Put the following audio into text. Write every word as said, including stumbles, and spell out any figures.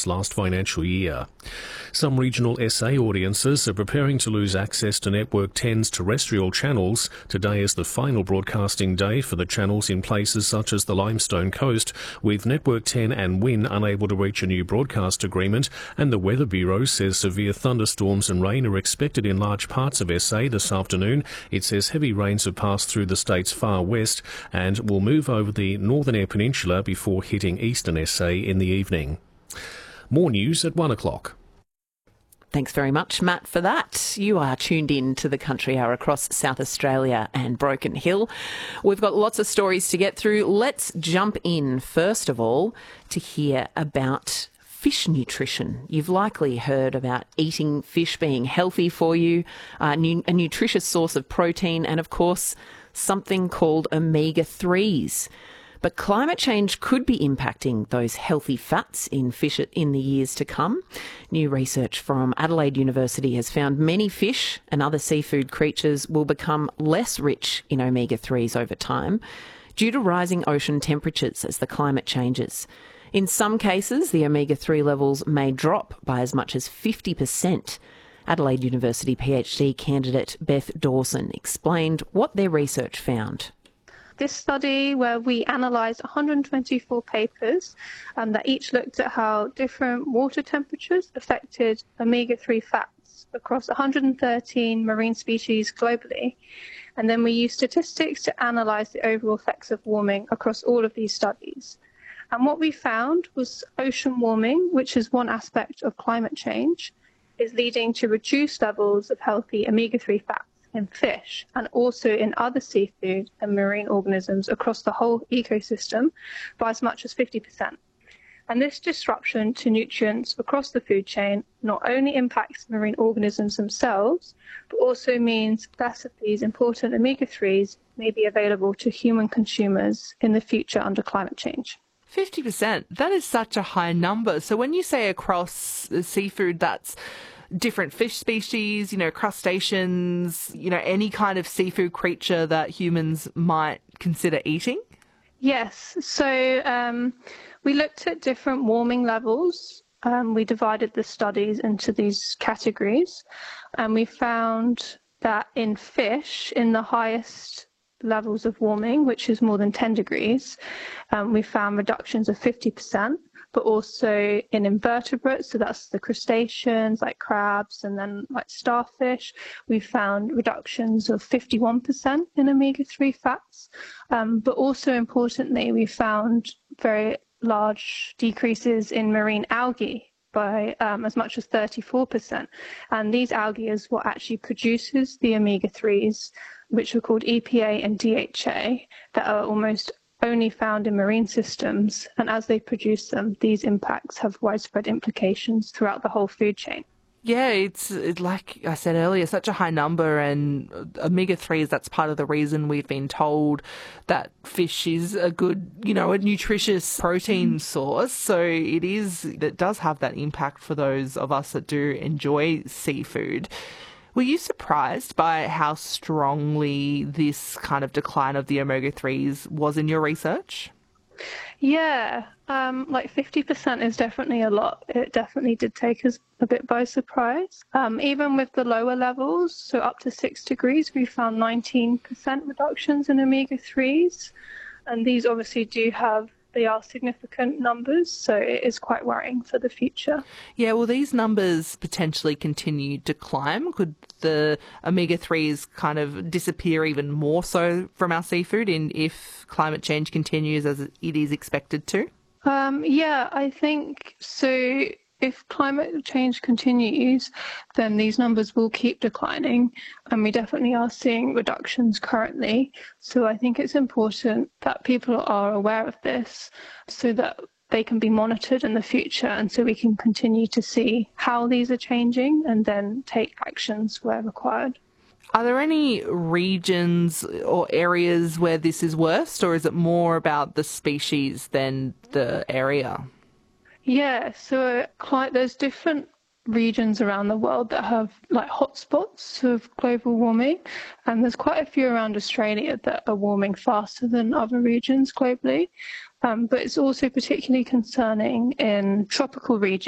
its last financial year. Some regional S A audiences are preparing to lose access to Network ten's terrestrial channels. Today is the final broadcasting day for the channels in places such as the Limestone Coast, with Network ten and Win unable to reach a new broadcast agreement, and the Weather Bureau says severe thunderstorms and rain are expected in large parts of S A this afternoon. It says heavy rains have passed through the state's far west and will move over the Northern Eyre Peninsula before hitting eastern S A in the evening. More news at one o'clock. Thanks very much, Matt, for that. You are tuned in to the Country Hour across South Australia and Broken Hill. We've got lots of stories to get through. Let's jump in, first of all, to hear about fish nutrition. You've likely heard about eating fish being healthy for you, uh, nu- a nutritious source of protein, and, of course, something called omega threes. But climate change could be impacting those healthy fats in fish in the years to come. New research from Adelaide University has found many fish and other seafood creatures will become less rich in omega threes over time due to rising ocean temperatures as the climate changes. In some cases, the omega three levels may drop by as much as fifty percent. Adelaide University PhD candidate Beth Dawson explained what their research found. This study, where we analysed one hundred twenty-four papers um, that each looked at how different water temperatures affected omega three fats across one hundred thirteen marine species globally. And then we used statistics to analyse the overall effects of warming across all of these studies. And what we found was ocean warming, which is one aspect of climate change, is leading to reduced levels of healthy omega three fats in fish and also in other seafood and marine organisms across the whole ecosystem by as much as fifty percent. And this disruption to nutrients across the food chain not only impacts marine organisms themselves, but also means less of these important omega threes may be available to human consumers in the future under climate change. fifty percent, that is such a high number. So when you say across the seafood, that's different fish species, you know, crustaceans, you know, any kind of seafood creature that humans might consider eating? Yes. So um, we looked at different warming levels. Um, we divided the studies into these categories, and we found that in fish, in the highest levels of warming, which is more than ten degrees, um, we found reductions of fifty percent. But also in invertebrates, so that's the crustaceans like crabs and then like starfish, we found reductions of fifty-one percent in omega three fats. Um, but also importantly, we found very large decreases in marine algae by um, as much as thirty-four percent. And these algae is what actually produces the omega threes, which are called E P A and D H A, that are almost only found in marine systems, and as they produce them, these impacts have widespread implications throughout the whole food chain. Yeah, it's it, like I said earlier, such a high number, and omega threes, that's part of the reason we've been told that fish is a good, you know, a nutritious protein source. So it is, it does have that impact for those of us that do enjoy seafood. Were you surprised by how strongly this kind of decline of the omega threes was in your research? Yeah, um, like fifty percent is definitely a lot. It definitely did take us a bit by surprise. Um, even with the lower levels, so up to six degrees, we found nineteen percent reductions in omega threes. And these obviously do have They are significant numbers, so it is quite worrying for the future. Yeah, will these numbers potentially continue to climb? Could the omega threes kind of disappear even more so from our seafood in if climate change continues as it is expected to? Um, yeah, I think so. If climate change continues, then these numbers will keep declining, and we definitely are seeing reductions currently. So I think it's important that people are aware of this so that they can be monitored in the future, and so we can continue to see how these are changing and then take actions where required. Are there any regions or areas where this is worst, or is it more about the species than the area? Yeah, so there's different regions around the world that have like hotspots of global warming, and there's quite a few around Australia that are warming faster than other regions globally. Um, but it's also particularly concerning in tropical regions.